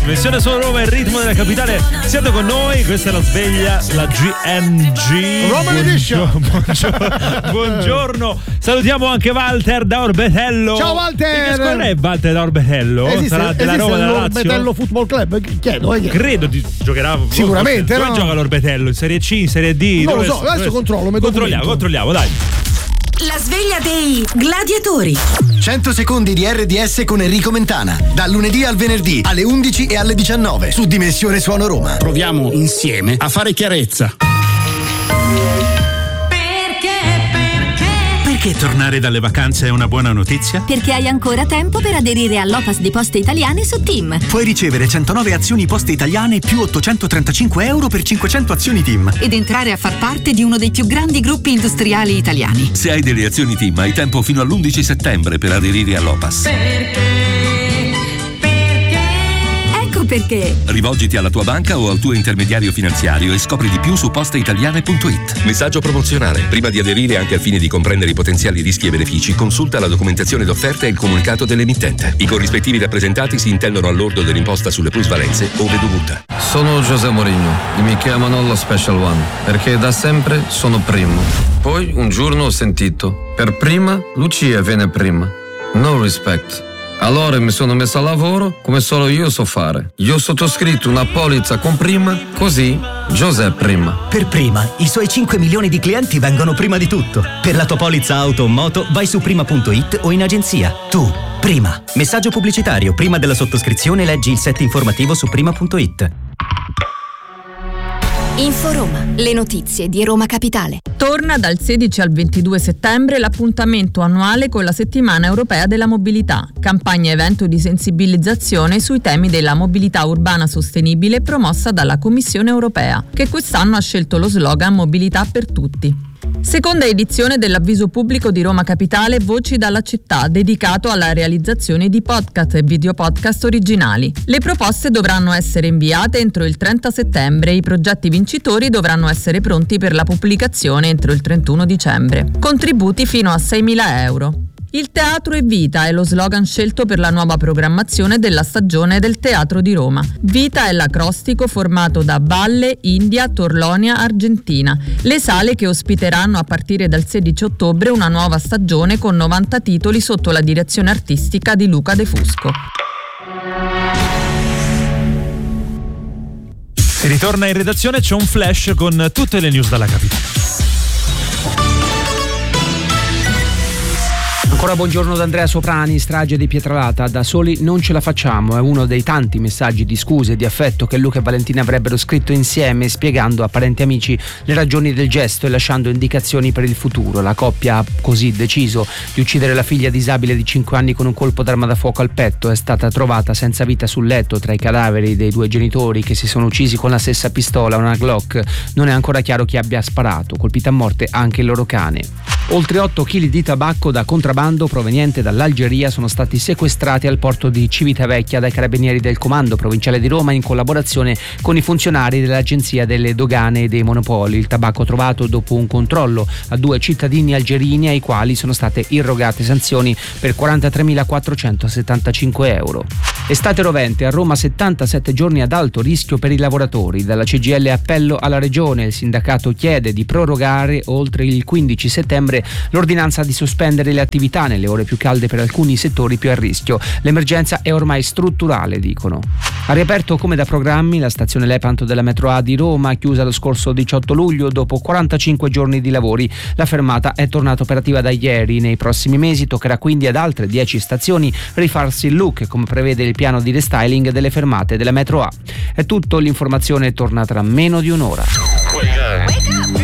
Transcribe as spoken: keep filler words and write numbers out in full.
Dimensione Suono Roma, il ritmo della capitale. Siete con noi, questa è la sveglia, la G N G Roman Edition. Buongiorno, buongiorno. Salutiamo anche Walter da Orbetello. Ciao Walter. Che squadra è Walter da Orbetello? Esiste, Sarà della Roma, della Lazio? Orbetello Football Club, chiedo. Eh, Credo di giocherà sicuramente. Dove no? gioca l'Orbetello? In Serie C, in Serie D? Non dove, lo so, adesso dove... controllo. Controlliamo, controlliamo, dai. La sveglia dei gladiatori. cento secondi di R D S con Enrico Mentana. Dal lunedì al venerdì alle undici e alle diciannove su Dimensione Suono Roma. Proviamo insieme a fare chiarezza. Perché tornare dalle vacanze è una buona notizia? Perché hai ancora tempo per aderire all'O P A S di Poste Italiane su TIM. Puoi ricevere centonove azioni Poste Italiane più ottocentotrentacinque euro per cinquecento azioni TIM. Ed entrare a far parte di uno dei più grandi gruppi industriali italiani. Se hai delle azioni TIM hai tempo fino all'undici settembre per aderire all'O P A S. Perché? Ecco perché. Rivolgiti alla tua banca o al tuo intermediario finanziario e scopri di più su posteitaliane punto it. Messaggio promozionale. Prima di aderire, anche al fine di comprendere i potenziali rischi e benefici, consulta la documentazione d'offerta e il comunicato dell'emittente. I corrispettivi rappresentati si intendono al lordo dell'imposta sulle plusvalenze ove dovuta. Sono José Mourinho e mi chiamano lo Special One perché da sempre sono primo. Poi un giorno ho sentito: per prima Lucia viene prima. No respect. Allora mi sono messo a lavoro come solo io so fare. Io ho sottoscritto una polizza con Prima, così José Prima. Per Prima, i suoi cinque milioni di clienti vengono prima di tutto. Per la tua polizza auto o moto vai su prima punto it o in agenzia. Tu, Prima. Messaggio pubblicitario. Prima della sottoscrizione leggi il set informativo su prima punto it. Inforoma, le notizie di Roma Capitale. Torna dal sedici al ventidue settembre l'appuntamento annuale con la Settimana Europea della Mobilità, campagna evento di sensibilizzazione sui temi della mobilità urbana sostenibile promossa dalla Commissione Europea, che quest'anno ha scelto lo slogan Mobilità per tutti. Seconda edizione dell'avviso pubblico di Roma Capitale Voci dalla città, dedicato alla realizzazione di podcast e video podcast originali. Le proposte dovranno essere inviate entro il trenta settembre e i progetti vincitori dovranno essere pronti per la pubblicazione entro il trentuno dicembre. Contributi fino a seimila euro. Il teatro è vita è lo slogan scelto per la nuova programmazione della stagione del Teatro di Roma. Vita è l'acrostico formato da Valle, India, Torlonia, Argentina. Le sale che ospiteranno a partire dal sedici ottobre una nuova stagione con novanta titoli sotto la direzione artistica di Luca De Fusco. Si ritorna in redazione, c'è un flash con tutte le news dalla capitale. Ancora buongiorno da Andrea Soprani. Strage di Pietralata, da soli non ce la facciamo, è uno dei tanti messaggi di scuse e di affetto che Luca e Valentina avrebbero scritto insieme, spiegando a parenti e amici le ragioni del gesto e lasciando indicazioni per il futuro. La coppia ha così deciso di uccidere la figlia disabile di cinque anni con un colpo d'arma da fuoco al petto. È stata trovata senza vita sul letto tra i cadaveri dei due genitori che si sono uccisi con la stessa pistola, una Glock. Non è ancora chiaro chi abbia sparato, colpita a morte anche il loro cane. Oltre otto chili di tabacco da contrabbando proveniente dall'Algeria sono stati sequestrati al porto di Civitavecchia dai carabinieri del Comando Provinciale di Roma in collaborazione con i funzionari dell'Agenzia delle Dogane e dei Monopoli. Il tabacco trovato dopo un controllo a due cittadini algerini ai quali sono state irrogate sanzioni per quarantatremilaquattrocentosettantacinque euro. Estate rovente, a Roma settantasette giorni ad alto rischio per i lavoratori. Dalla C G I L appello alla Regione, il sindacato chiede di prorogare oltre il quindici settembre l'ordinanza di sospendere le attività nelle ore più calde per alcuni settori più a rischio. L'emergenza è ormai strutturale, dicono. Ha riaperto come da programmi la stazione Lepanto della metro A di Roma, chiusa lo scorso diciotto luglio dopo quarantacinque giorni di lavori. La fermata è tornata operativa da ieri. Nei prossimi mesi toccherà quindi ad altre dieci stazioni rifarsi il look, come prevede il piano di restyling delle fermate della metro A. È tutto, l'informazione torna tra meno di un'ora.